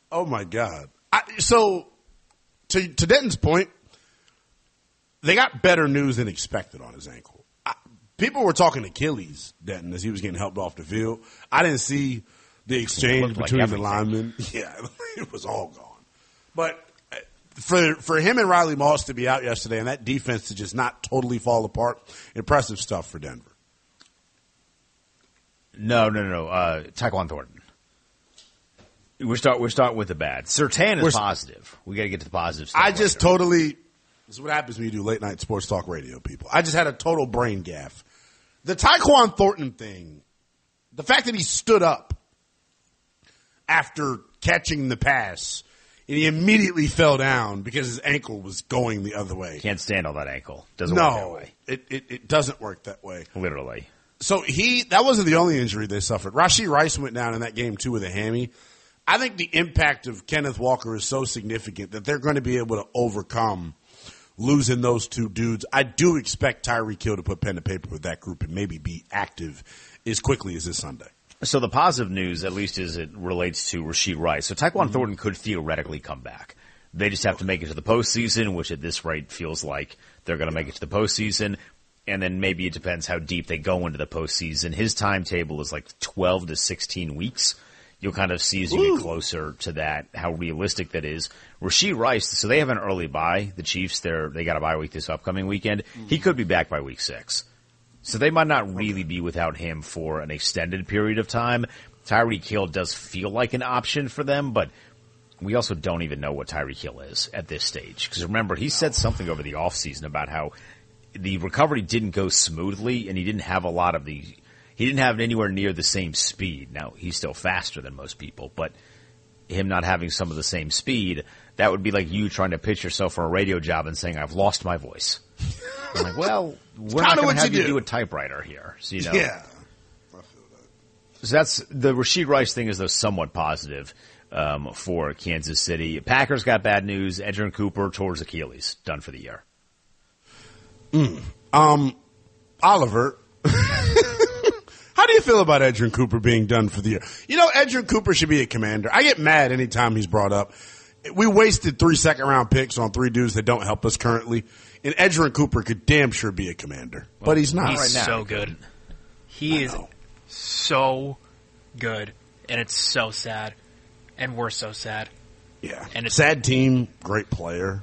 Oh, my God. So, to Denton's point, they got better news than expected on his ankle. People were talking Achilles, Denton, as he was getting helped off the field. I didn't see the exchange between the linemen. Yeah, it was all gone. But for him and Riley Moss to be out yesterday and that defense to just not totally fall apart, impressive stuff for Denver. No. Tyquan Thornton. We're starting with the bad. Surtain is positive. We got to get to the positive stuff. This is what happens when you do late night sports talk radio, people. I just had a total brain gaffe. The Tyquan Thornton thing, the fact that he stood up after catching the pass and he immediately fell down because his ankle was going the other way. Can't stand all that ankle. Doesn't work that way. It doesn't work that way. Literally. So that wasn't the only injury they suffered. Rashee Rice went down in that game too with a hammy. I think the impact of Kenneth Walker is so significant that they're going to be able to overcome losing those two dudes. I do expect Tyreek Hill to put pen to paper with that group and maybe be active as quickly as this Sunday. So the positive news, at least as it relates to Rashee Rice, so Tyquan Thornton could theoretically come back. They just have to make it to the postseason, which at this rate feels like they're going to make it to the postseason. And then maybe it depends how deep they go into the postseason. His timetable is like 12 to 16 weeks. You'll kind of see as you get closer to that how realistic that is. Rashee Rice, so they have an early bye. The Chiefs, they got a bye week this upcoming weekend. He could be back by week 6. So they might not really be without him for an extended period of time. Tyreek Hill does feel like an option for them, but we also don't even know what Tyreek Hill is at this stage. Because remember, he said something over the offseason about how the recovery didn't go smoothly and he didn't have he didn't have it anywhere near the same speed. Now, he's still faster than most people, but him not having some of the same speed, that would be like you trying to pitch yourself for a radio job and saying, I've lost my voice. I'm like, well, we're not going to have you do a typewriter here. So, Yeah. I feel that. So that's the Rashee Rice thing is though somewhat positive for Kansas City. Packers got bad news. Edgerrin Cooper towards Achilles, done for the year. Oliver, how do you feel about Edgerrin Cooper being done for the year? You know, Edgerrin Cooper should be a commander. I get mad anytime he's brought up. We wasted 3 second-round picks on 3 dudes that don't help us currently, and Edgerrin Cooper could damn sure be a commander, but he's not right now. He's so good. He is so good, and it's so sad, and we're so sad. Yeah, and it's sad team, great player.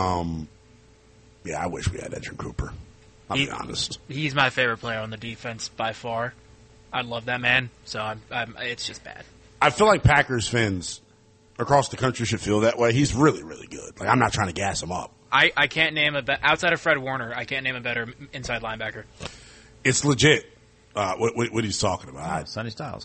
Yeah, I wish we had Edgerrin Cooper. I'll be honest. He's my favorite player on the defense by far. I love that man, so it's just bad. I feel like Packers fans across the country should feel that way. He's really, really good. Like, I'm not trying to gas him up. I can't name outside of Fred Warner, I can't name a better inside linebacker. It's legit. What he's talking about. Sonny Styles.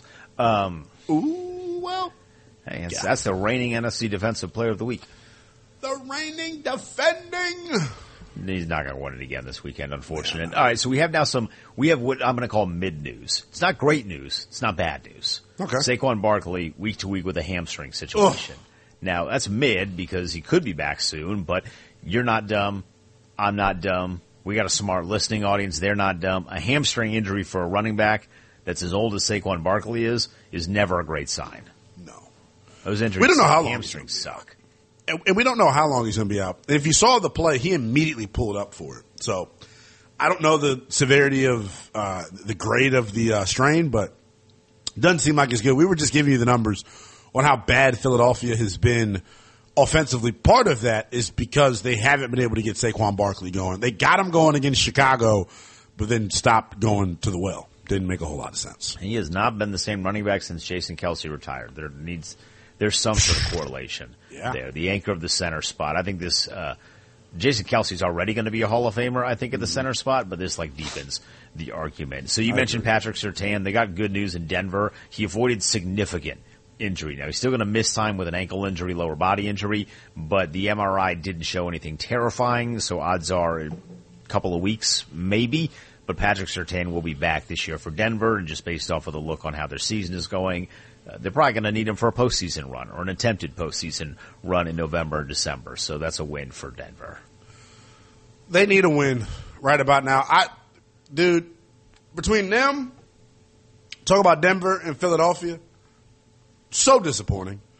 Ooh, well. Hey, that's the reigning NFC Defensive Player of the Week. The reigning defending. He's not going to win it again this weekend, unfortunately. Yeah. All right, so we have what I'm going to call mid-news. It's not great news. It's not bad news. Okay. Saquon Barkley, week to week with a hamstring situation. Ugh. Now, that's mid because he could be back soon, but you're not dumb. I'm not dumb. We got a smart listening audience. They're not dumb. A hamstring injury for a running back that's as old as Saquon Barkley is never a great sign. No. Those injuries we don't know how long hamstrings suck. And we don't know how long he's going to be out. If you saw the play, he immediately pulled up for it. So I don't know the severity of the grade of the strain, but it doesn't seem like it's good. We were just giving you the numbers on how bad Philadelphia has been offensively. Part of that is because they haven't been able to get Saquon Barkley going. They got him going against Chicago, but then stopped going to the well. Didn't make a whole lot of sense. He has not been the same running back since Jason Kelce retired. There's some sort of correlation there. The anchor of the center spot. I think this Jason Kelce's already going to be a Hall of Famer, I think, at the center spot, but this deepens the argument. So you mentioned Patrick Surtain. They got good news in Denver. He avoided significant injury. Now, he's still going to miss time with an ankle injury, lower body injury, but the MRI didn't show anything terrifying, so odds are a couple of weeks, maybe. But Patrick Surtain will be back this year for Denver, and just based off of the look on how their season is going, they're probably going to need him for a postseason run or an attempted postseason run in November or December. So that's a win for Denver. They need a win right about now. Dude, between them, talk about Denver and Philadelphia, so disappointing.